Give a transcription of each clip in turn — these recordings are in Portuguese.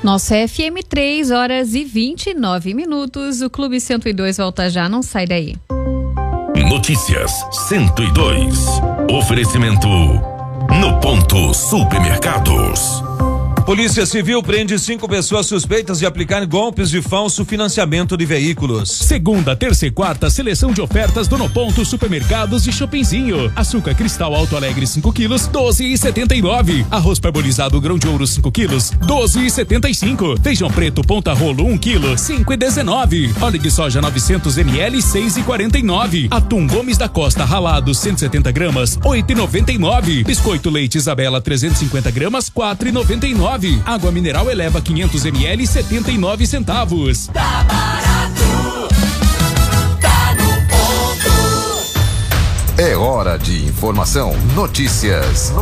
Nosso FM 3:29. O Clube 102 volta já, não sai daí. Notícias 102. Oferecimento No Ponto Supermercados. Polícia Civil prende 5 pessoas suspeitas de aplicar golpes de falso financiamento de veículos. Segunda, terça e quarta, seleção de ofertas do No Ponto Supermercados de Shoppingzinho. Açúcar Cristal Alto Alegre 5 quilos, 12,79. Arroz parbolizado grão de ouro 5 quilos, 12,75. Feijão preto Ponta Rolo 1 quilo, 5,19. Óleo de soja 900 ml, 6,49. Atum Gomes da Costa ralado 170 gramas, 8,99. Biscoito Leite Isabela 350 gramas, 4,99. Água mineral Eleva 500 ml, 79 centavos. Tá barato, tá no ponto. É hora de informação. Notícias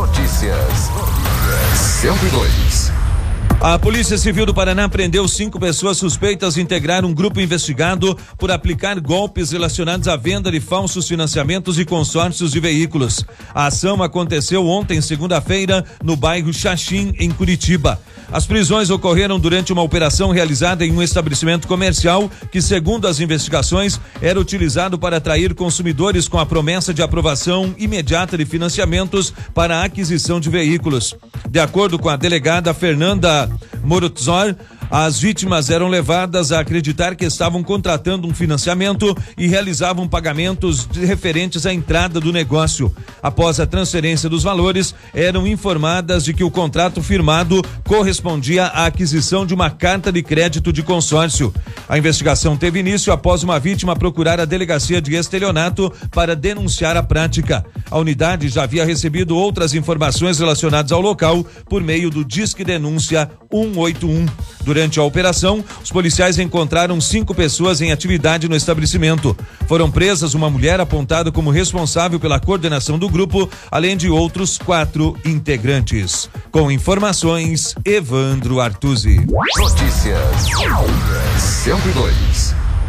102. A Polícia Civil do Paraná prendeu 5 pessoas suspeitas de integrar um grupo investigado por aplicar golpes relacionados à venda de falsos financiamentos e consórcios de veículos. A ação aconteceu ontem, segunda-feira, no bairro Xaxim, em Curitiba. As prisões ocorreram durante uma operação realizada em um estabelecimento comercial que, segundo as investigações, era utilizado para atrair consumidores com a promessa de aprovação imediata de financiamentos para a aquisição de veículos. De acordo com a delegada Fernanda Morutzor, as vítimas eram levadas a acreditar que estavam contratando um financiamento e realizavam pagamentos referentes à entrada do negócio. Após a transferência dos valores, eram informadas de que o contrato firmado correspondia à aquisição de uma carta de crédito de consórcio. A investigação teve início após uma vítima procurar a delegacia de estelionato para denunciar a prática. A unidade já havia recebido outras informações relacionadas ao local por meio do Disque Denúncia 181. Durante a operação, os policiais encontraram 5 pessoas em atividade no estabelecimento. Foram presas uma mulher apontada como responsável pela coordenação do grupo, além de outros 4 integrantes. Com informações, Evandro Artuzzi. Notícias 102.